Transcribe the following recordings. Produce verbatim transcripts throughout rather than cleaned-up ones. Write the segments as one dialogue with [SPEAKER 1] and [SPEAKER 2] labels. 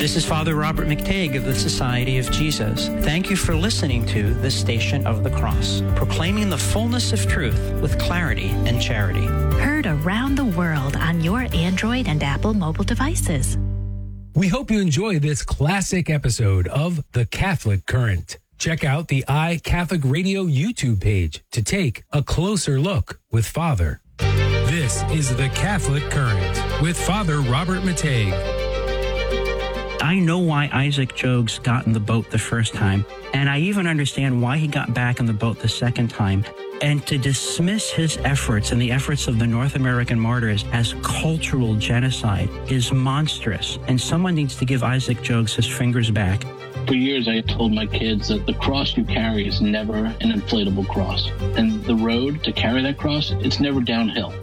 [SPEAKER 1] This is Father Robert McTague of the Society of Jesus. Thank you for listening to The Station of the Cross, proclaiming the fullness of truth with clarity and charity.
[SPEAKER 2] Heard around the world on your Android and Apple mobile devices.
[SPEAKER 3] We hope you enjoy this classic episode of The Catholic Current. Check out the iCatholic Radio YouTube page to take a closer look with Father. This is The Catholic Current with Father Robert McTague.
[SPEAKER 1] I know why Isaac Jogues got in the boat the first time, and I even understand why he got back in the boat the second time. And to dismiss his efforts and the efforts of the North American martyrs as cultural genocide is monstrous. And someone needs to give Isaac Jogues his fingers back.
[SPEAKER 4] For years, I told my kids that the cross you carry is never an inflatable cross. And the road to carry that cross, it's never downhill.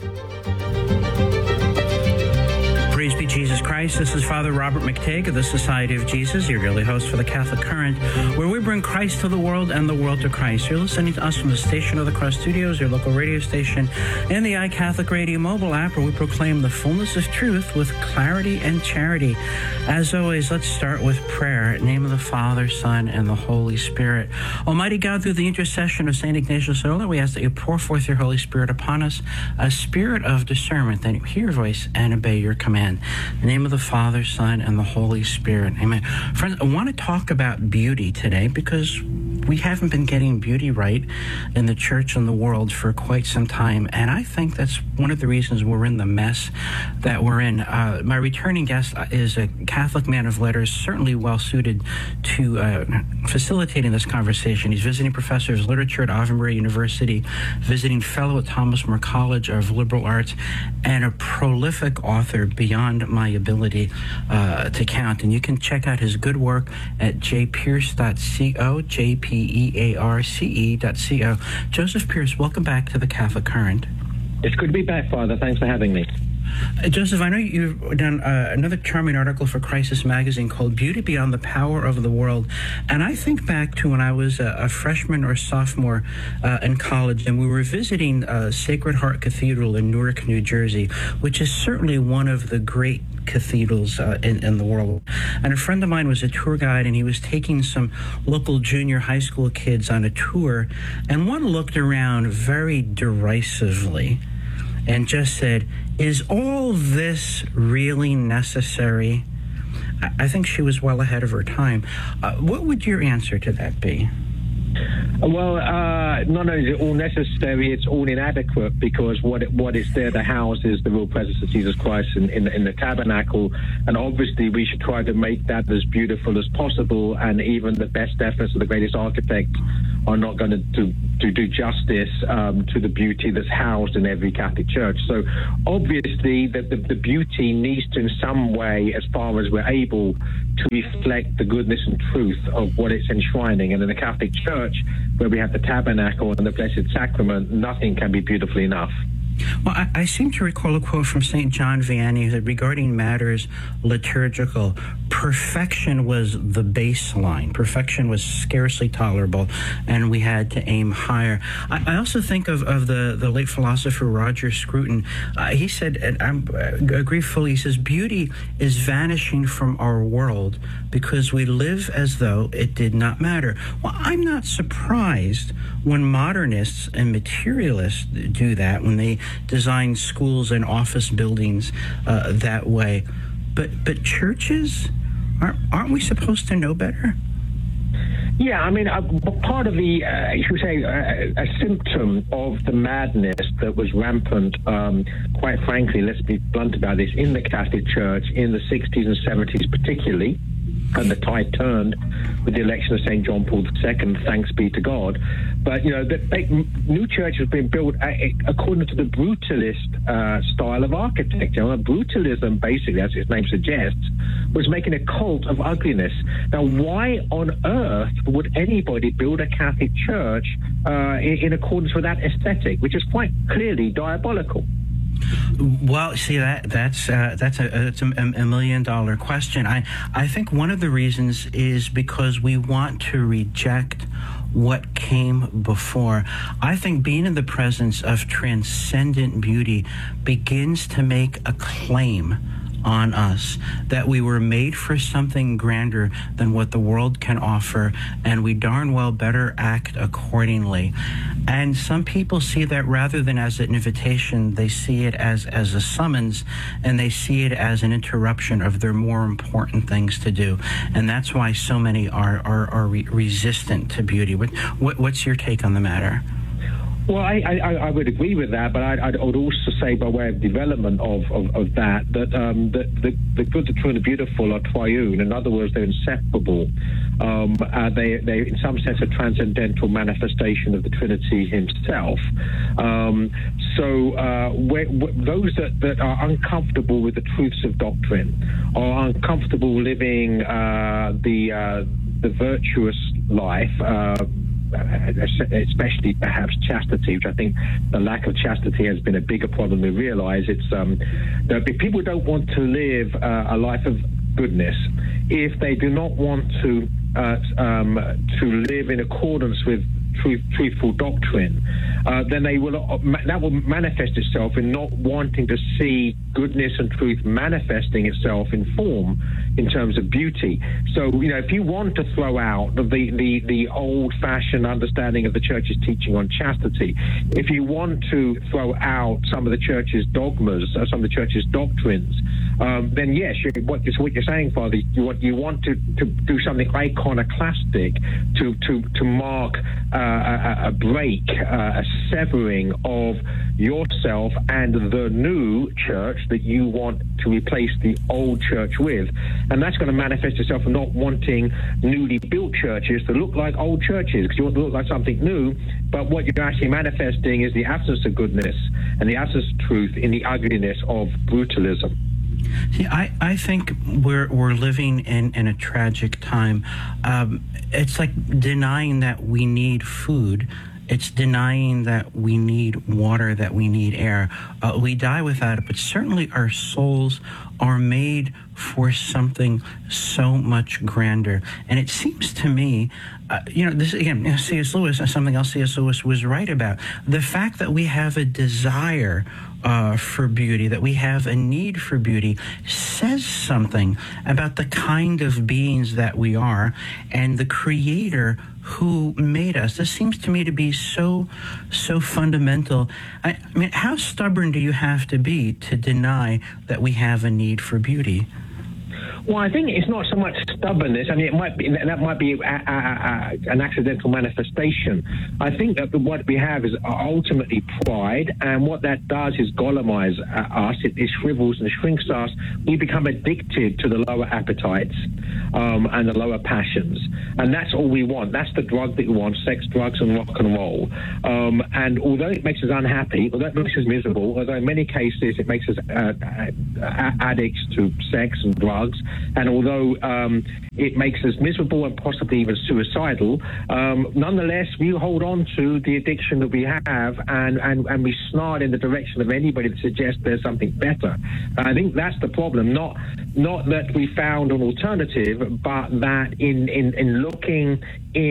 [SPEAKER 1] Praise be Jesus Christ. This is Father Robert McTague of the Society of Jesus, your daily host for the Catholic Current, where we bring Christ to the world and the world to Christ. You're listening to us from the Station of the Cross Studios, your local radio station, and the iCatholic Radio mobile app, where we proclaim the fullness of truth with clarity and charity. As always, let's start with prayer. In the name of the Father, Son, and the Holy Spirit. Almighty God, through the intercession of Saint Ignatius Loyola, we ask that you pour forth your Holy Spirit upon us, a spirit of discernment, that you hear your voice and obey your command. In the name of the Father, Son, and the Holy Spirit. Amen. Friends, I want to talk about beauty today because we haven't been getting beauty right in the church and the world for quite some time. And I think that's one of the reasons we're in the mess that we're in. Uh, my returning guest is a Catholic man of letters, certainly well suited to uh, facilitating this conversation. He's visiting professor of literature at Ave Maria University, visiting fellow at Thomas More College of Liberal Arts, and a prolific author beyond my ability uh, to count. And you can check out his good work at j pierce dot co, J P E A R C E dot C O. Joseph Pearce, welcome back to the Catholic Current.
[SPEAKER 5] It's good to be back, Father. Thanks for having me.
[SPEAKER 1] Uh, Joseph, I know you've done uh, another charming article for Crisis Magazine called Beauty Beyond the Power of the World. And I think back to when I was a, a freshman or sophomore uh, in college, and we were visiting uh, Sacred Heart Cathedral in Newark, New Jersey, which is certainly one of the great cathedrals uh, in, in the world. And a friend of mine was a tour guide, and he was taking some local junior high school kids on a tour, and one looked around very derisively and just said, "Is all this really necessary?" I think she was well ahead of her time. Uh, what would your answer to that be?
[SPEAKER 5] Well, uh, not only is it all necessary, it's all inadequate, because what it, what is there to house is the real presence of Jesus Christ in, in, in the tabernacle, and obviously we should try to make that as beautiful as possible, and even the best efforts of the greatest architect are not going to do, to do justice um, to the beauty that's housed in every Catholic church. So obviously the, the, the beauty needs to in some way, as far as we're able, to reflect the goodness and truth of what it's enshrining. And in the Catholic Church, where we have the tabernacle and the Blessed Sacrament, nothing can be beautiful enough.
[SPEAKER 1] Well, I, I seem to recall a quote from Saint John Vianney that regarding matters liturgical, perfection was the baseline. Perfection was scarcely tolerable, and we had to aim higher. I, I also think of, of the, the late philosopher Roger Scruton. Uh, he said, and I agree fully, he says, beauty is vanishing from our world because we live as though it did not matter. Well, I'm not surprised when modernists and materialists do that, when they design schools and office buildings uh, that way. But but churches, aren't, aren't we supposed to know better?
[SPEAKER 5] Yeah, I mean, uh, part of the, uh, you should say, uh, a symptom of the madness that was rampant, um, quite frankly, let's be blunt about this, in the Catholic Church in the sixties and seventies particularly, and the tide turned with the election of Saint John Paul the Second, thanks be to God. But, you know, the new church has been built according to the brutalist uh, style of architecture. And brutalism, basically, as its name suggests, was making a cult of ugliness. Now, why on earth would anybody build a Catholic church uh, in, in accordance with that aesthetic, which is quite clearly diabolical?
[SPEAKER 1] Well, see, that that's uh, that's a that's a, a million dollar question. I I think one of the reasons is because we want to reject what came before. I think being in the presence of transcendent beauty begins to make a claim on us, that we were made for something grander than what the world can offer, and we darn well better act accordingly. And some people see that rather than as an invitation, they see it as, as a summons, and they see it as an interruption of their more important things to do. And that's why so many are, are, are re- resistant to beauty. What, what, what's your take on the matter?
[SPEAKER 5] Well, I, I, I would agree with that, but I, I would also say, by way of development of, of, of that, that um, the, the, the good, the true, and the beautiful are triune. In other words, they're inseparable. Um, uh, they, they, in some sense, a transcendental manifestation of the Trinity himself. Um, so uh, where, where, those that, that are uncomfortable with the truths of doctrine, or uncomfortable living uh, the, uh, the virtuous life, uh, especially perhaps chastity, which I think the lack of chastity has been a bigger problem. We realize it's um, that if people don't want to live uh, a life of goodness, if they do not want to uh, um, to live in accordance with truth, truthful doctrine, uh, then they will that will manifest itself in not wanting to see goodness and truth manifesting itself in form, in terms of beauty. So, you know, if you want to throw out the, the, the old-fashioned understanding of the church's teaching on chastity, if you want to throw out some of the church's dogmas, or some of the church's doctrines, um, then yes, you, what, what you're saying, Father, you want, you want to, to do something iconoclastic to, to, to mark uh, a, a break, uh, a severing of yourself and the new church that you want to replace the old church with. And that's going to manifest itself in not wanting newly built churches to look like old churches, because you want to look like something new. But what you're actually manifesting is the absence of goodness and the absence of truth in the ugliness of brutalism.
[SPEAKER 1] See, I, I think we're we're living in, in a tragic time. Um, it's like denying that we need food. It's denying that we need water, that we need air. Uh, we die without it, but certainly our souls are made for something so much grander. And it seems to me, uh, you know, this again, you know, C S. Lewis, something else C S. Lewis was right about. The fact that we have a desire uh, for beauty, that we have a need for beauty, says something about the kind of beings that we are and the Creator who made us. This seems to me to be so, so fundamental. I, I mean, how stubborn do you have to be to deny that we have a need for beauty?
[SPEAKER 5] Well, I think it's not so much stubbornness. I mean, it might be that might be a, a, a, an accidental manifestation. I think that what we have is ultimately pride, and what that does is Golemize us. It, it shrivels and shrinks us. We become addicted to the lower appetites um, and the lower passions, and that's all we want. That's the drug that we want: sex, drugs, and rock and roll. Um, and although it makes us unhappy, although it makes us miserable, although in many cases it makes us uh, addicts to sex and drugs. And although um, it makes us miserable and possibly even suicidal, um, nonetheless, we hold on to the addiction that we have, and, and, and we snarl in the direction of anybody that suggests there's something better. And I think that's the problem, not not that we found an alternative, but that in, in, in looking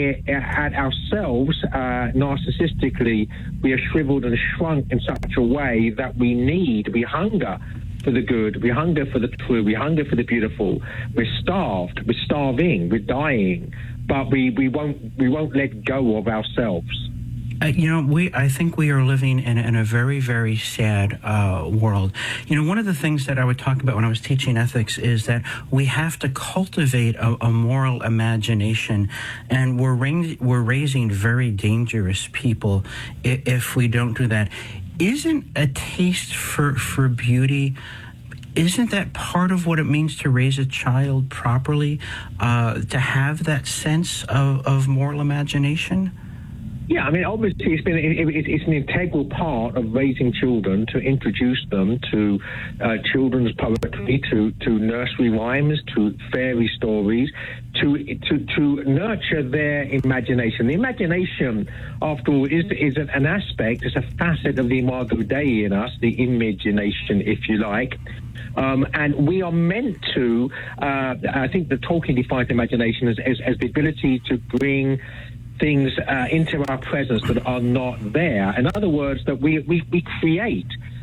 [SPEAKER 5] at ourselves uh, narcissistically, we are shriveled and shrunk in such a way that we need, we hunger for the good, we hunger for the true, we hunger for the beautiful. We're starved, we're starving, we're dying, but we, we won't we won't let go of ourselves.
[SPEAKER 1] Uh, you know, we. I think we are living in, in a very, very sad uh, world. You know, one of the things that I would talk about when I was teaching ethics is that we have to cultivate a, a moral imagination, and we're ra- we're raising very dangerous people if, if we don't do that. Isn't a taste for, for beauty, isn't that part of what it means to raise a child properly, uh, to have that sense of, of moral imagination?
[SPEAKER 5] Yeah, I mean, obviously, it's been it, it's an integral part of raising children to introduce them to uh, children's poetry, to, to nursery rhymes, to fairy stories, to to to nurture their imagination. The imagination, after all, is is an aspect, it's a facet of the Imago Dei in us, the imagination, if you like. Um, and we are meant to, uh, I think that Tolkien defines imagination as, as, as the ability to bring things uh, into our presence that are not there. In other words, that we, we, we create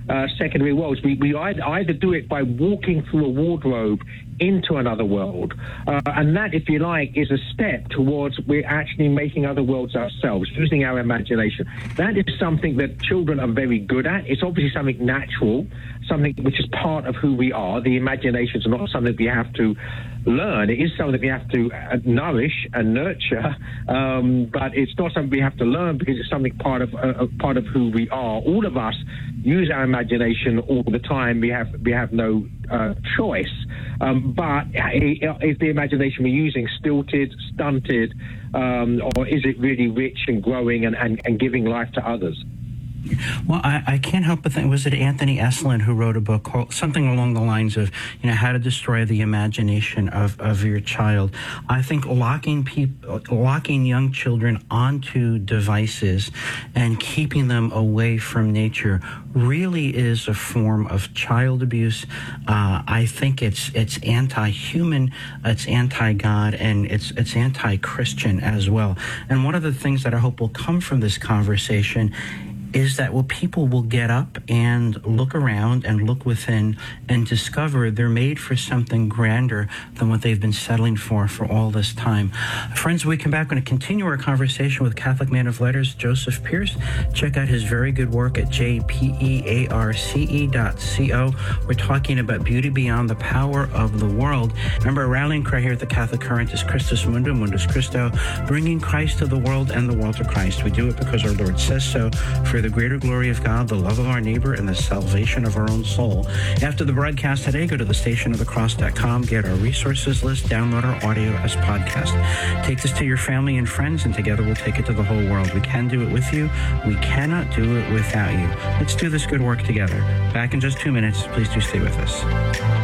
[SPEAKER 5] uh, secondary worlds. We, we either do it by walking through a wardrobe into another world. Uh, and that, if you like, is a step towards we're actually making other worlds ourselves, using our imagination. That is something that children are very good at. It's obviously something natural, something which is part of who we are. The imagination is not something we have to learn. It is something we have to uh, nourish and nurture, um, but it's not something we have to learn because it's something part of uh, part of who we are. All of us use our imagination all the time. We have we have no uh, choice. Um, but is the imagination we're using stilted, stunted, um, or is it really rich and growing and, and, and giving life to others?
[SPEAKER 1] Well, I, I can't help but think, was it Anthony Eslin who wrote a book called something along the lines of, you know, how to destroy the imagination of, of your child? I think locking people, locking young children onto devices and keeping them away from nature really is a form of child abuse. Uh, I think it's it's anti-human, it's anti-God, and it's it's anti-Christian as well. And one of the things that I hope will come from this conversation is that well, people will get up and look around and look within and discover they're made for something grander than what they've been settling for for all this time. Friends, when we come back, we're going to continue our conversation with Catholic man of letters, Joseph Pearce. Check out his very good work at j p e a r c e dot co. We're talking about beauty beyond the power of the world. Remember, our rallying cry here at the Catholic Current is Christus Mundum, Mundus Christo, bringing Christ to the world and the world to Christ. We do it because our Lord says so, for the greater glory of God, the love of our neighbor, and the salvation of our own soul. After the broadcast today, go to the station of the cross dot com, get our resources list, download our audio as podcast. Take this to your family and friends, and together we'll take it to the whole world. We can do it with you. We cannot do it without you. Let's do this good work together. Back in just two minutes. Please do stay with us.